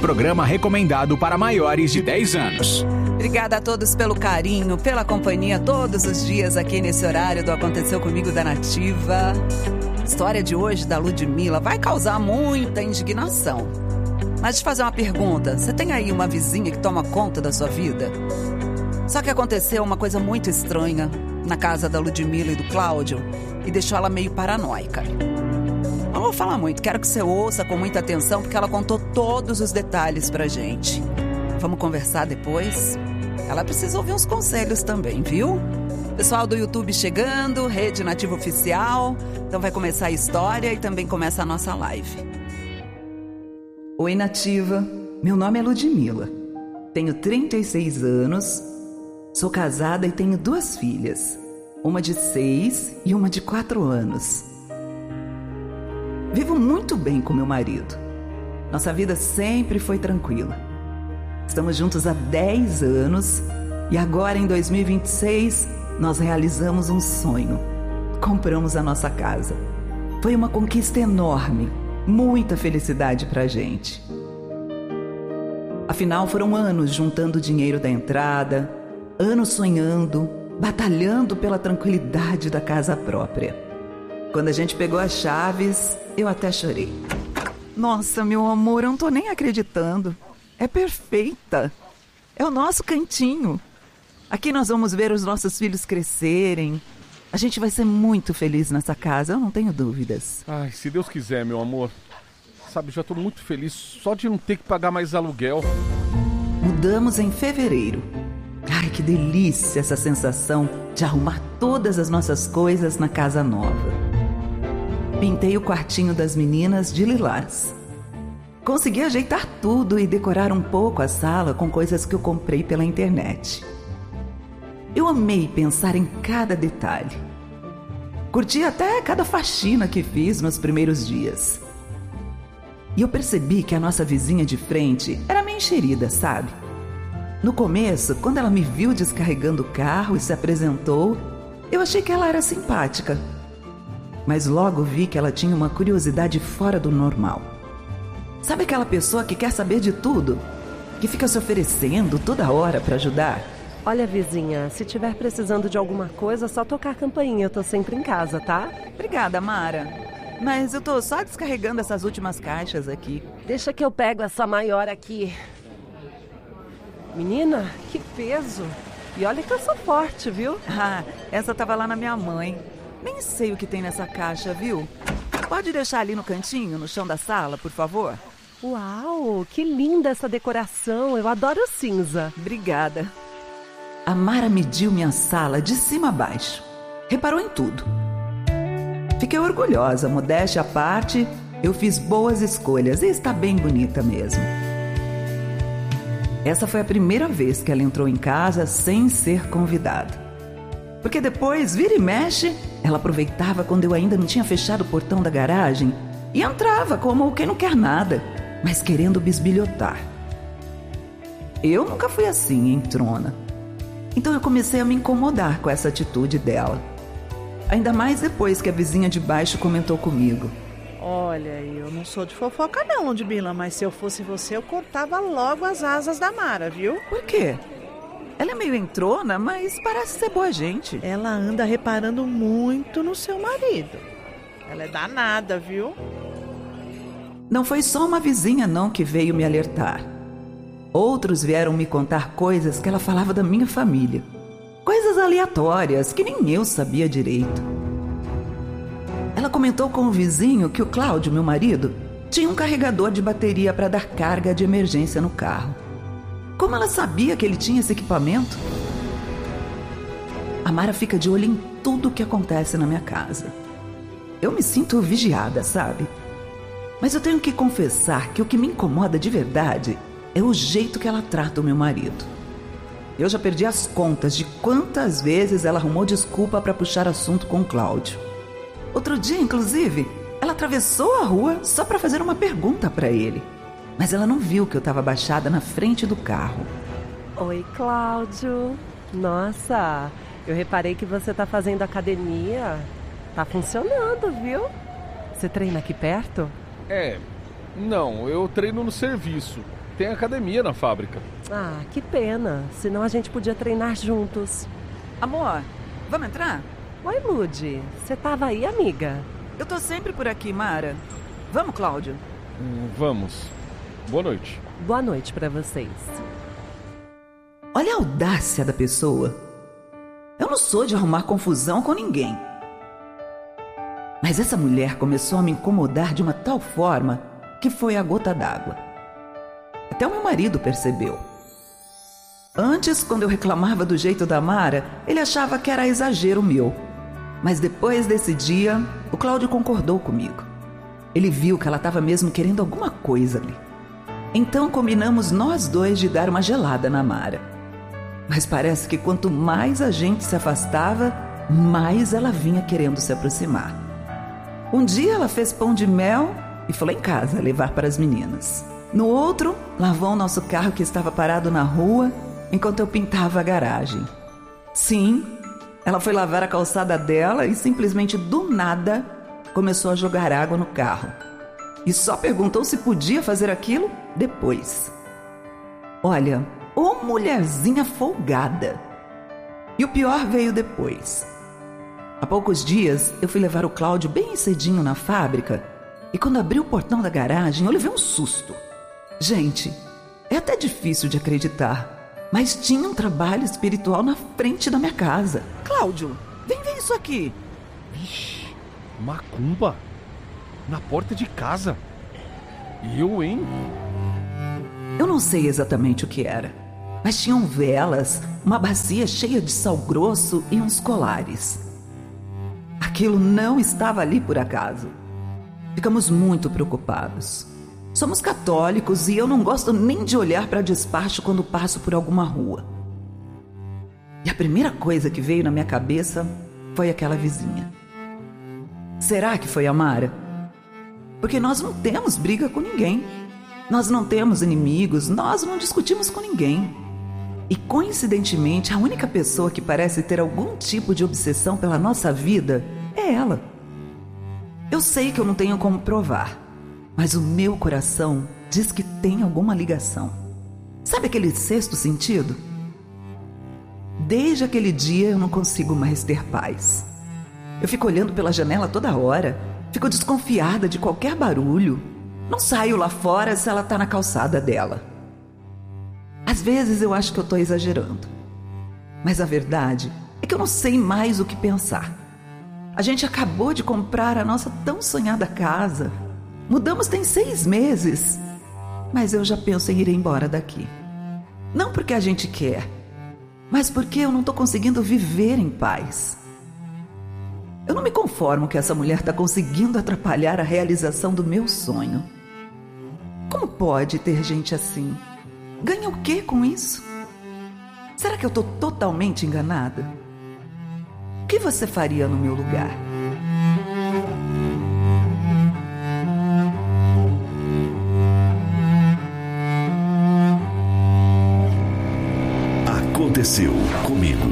programa recomendado para maiores de 10 anos. Obrigada a todos pelo carinho, pela companhia todos os dias aqui nesse horário do Aconteceu Comigo da Nativa. A história de hoje da Ludmilla vai causar muita indignação. Mas deixa eu fazer uma pergunta. Você tem aí uma vizinha que toma conta da sua vida? Só que aconteceu uma coisa muito estranha na casa da Ludmilla e do Cláudio e deixou ela meio paranoica. Não vou falar muito, quero que você ouça com muita atenção porque ela contou todos os detalhes pra gente. Vamos conversar depois? Ela precisa ouvir uns conselhos também, viu? Pessoal do YouTube chegando, Rede Nativa Oficial. Então vai começar a história e também começa a nossa live. Oi, Nativa. Meu nome é Ludmilla. Tenho 36 anos, sou casada e tenho 2 filhas. Uma de 6 e uma de 4 anos. Vivo muito bem com meu marido. Nossa vida sempre foi tranquila. Estamos juntos há 10 anos e agora em 2026 nós realizamos um sonho. Compramos a nossa casa. Foi uma conquista enorme, muita felicidade pra gente. Afinal, foram anos juntando o dinheiro da entrada, anos sonhando, batalhando pela tranquilidade da casa própria. Quando a gente pegou as chaves, eu até chorei. Nossa, meu amor, eu não tô nem acreditando. É perfeita. É o nosso cantinho. Aqui nós vamos ver os nossos filhos crescerem. A gente vai ser muito feliz nessa casa, eu não tenho dúvidas. Ai, se Deus quiser, meu amor. Sabe, já tô muito feliz só de não ter que pagar mais aluguel. Mudamos em fevereiro. Ai, que delícia essa sensação de arrumar todas as nossas coisas na casa nova. Pintei o quartinho das meninas de lilás. Consegui ajeitar tudo e decorar um pouco a sala com coisas que eu comprei pela internet. Eu amei pensar em cada detalhe. Curti até cada faxina que fiz nos primeiros dias. E eu percebi que a nossa vizinha de frente era meio enxerida, sabe? No começo, quando ela me viu descarregando o carro e se apresentou, eu achei que ela era simpática. Mas logo vi que ela tinha uma curiosidade fora do normal. Sabe aquela pessoa que quer saber de tudo? Que fica se oferecendo toda hora para ajudar? Olha, vizinha, se tiver precisando de alguma coisa, é só tocar a campainha. Eu tô sempre em casa, tá? Obrigada, Mara. Mas eu tô só descarregando essas últimas caixas aqui. Deixa que eu pego essa maior aqui. Menina, que peso. E olha que eu sou forte, viu? Ah, essa tava lá na minha mãe. Nem sei o que tem nessa caixa, viu? Pode deixar ali no cantinho, no chão da sala, por favor? Uau, que linda essa decoração. Eu adoro o cinza. Obrigada. A Mara mediu minha sala de cima a baixo. Reparou em tudo. Fiquei orgulhosa, modéstia à parte. Eu fiz boas escolhas e está bem bonita mesmo. Essa foi a primeira vez que ela entrou em casa sem ser convidada. Porque depois, vira e mexe, ela aproveitava quando eu ainda não tinha fechado o portão da garagem e entrava como quem não quer nada, mas querendo bisbilhotar. Eu nunca fui assim, entrona. Então eu comecei a me incomodar com essa atitude dela. Ainda mais depois que a vizinha de baixo comentou comigo. Olha, eu não sou de fofoca não, Ludmilla, mas se eu fosse você, eu cortava logo as asas da Mara, viu? Por quê? Ela é meio entrona, mas parece ser boa gente. Ela anda reparando muito no seu marido. Ela é danada, viu? Não foi só uma vizinha não que veio me alertar. Outros vieram me contar coisas que ela falava da minha família. Coisas aleatórias que nem eu sabia direito. Ela comentou com o vizinho que o Cláudio, meu marido, tinha um carregador de bateria para dar carga de emergência no carro. Como ela sabia que ele tinha esse equipamento? A Mara fica de olho em tudo o que acontece na minha casa. Eu me sinto vigiada, sabe? Mas eu tenho que confessar que o que me incomoda de verdade é o jeito que ela trata o meu marido. Eu já perdi as contas de quantas vezes ela arrumou desculpa para puxar assunto com o Cláudio. Outro dia, inclusive, ela atravessou a rua só para fazer uma pergunta para ele. Mas ela não viu que eu estava abaixada na frente do carro. Oi, Cláudio. Nossa, eu reparei que você tá fazendo academia. Tá funcionando, viu? Você treina aqui perto? Não, eu treino no serviço. Tem academia na fábrica. Ah, que pena. Senão a gente podia treinar juntos. Amor, vamos entrar? Oi, Ludi. Você tava aí, amiga? Eu tô sempre por aqui, Mara. Vamos, Cláudio? Vamos. Boa noite. Boa noite pra vocês. Olha a audácia da pessoa. Eu não sou de arrumar confusão com ninguém. Mas essa mulher começou a me incomodar de uma tal forma que foi a gota d'água. Até o meu marido percebeu. Antes, quando eu reclamava do jeito da Mara, ele achava que era exagero meu. Mas depois desse dia, o Cláudio concordou comigo. Ele viu que ela estava mesmo querendo alguma coisa ali. Então combinamos nós dois de dar uma gelada na Mara. Mas parece que quanto mais a gente se afastava, mais ela vinha querendo se aproximar. Um dia ela fez pão de mel e foi lá em casa levar para as meninas. No outro, lavou o nosso carro que estava parado na rua enquanto eu pintava a garagem. Sim, ela foi lavar a calçada dela e simplesmente do nada começou a jogar água no carro. E só perguntou se podia fazer aquilo depois. Olha, ô mulherzinha folgada. E o pior veio depois. Há poucos dias eu fui levar o Cláudio bem cedinho na fábrica e quando abri o portão da garagem eu levei um susto. Gente, é até difícil de acreditar, mas tinha um trabalho espiritual na frente da minha casa. Cláudio, vem ver isso aqui. Vixe, macumba? Na porta de casa? Eu, hein? Eu não sei exatamente o que era, mas tinham velas, uma bacia cheia de sal grosso e uns colares. Aquilo não estava ali por acaso. Ficamos muito preocupados. Somos católicos e eu não gosto nem de olhar para despacho quando passo por alguma rua. E a primeira coisa que veio na minha cabeça foi aquela vizinha. Será que foi a Mara? Porque nós não temos briga com ninguém. Nós não temos inimigos, nós não discutimos com ninguém. E coincidentemente, a única pessoa que parece ter algum tipo de obsessão pela nossa vida é ela. Eu sei que eu não tenho como provar, mas o meu coração diz que tem alguma ligação. Sabe aquele sexto sentido? Desde aquele dia eu não consigo mais ter paz. Eu fico olhando pela janela toda hora, fico desconfiada de qualquer barulho. Não saio lá fora se ela está na calçada dela. Às vezes eu acho que eu estou exagerando, mas a verdade é que eu não sei mais o que pensar. A gente acabou de comprar a nossa tão sonhada casa. Mudamos tem 6 meses, mas eu já penso em ir embora daqui. Não porque a gente quer, mas porque eu não estou conseguindo viver em paz. Eu não me conformo que essa mulher está conseguindo atrapalhar a realização do meu sonho. Como pode ter gente assim? Ganha o quê com isso? Será que eu estou totalmente enganada? O que você faria no meu lugar? Aconteceu comigo.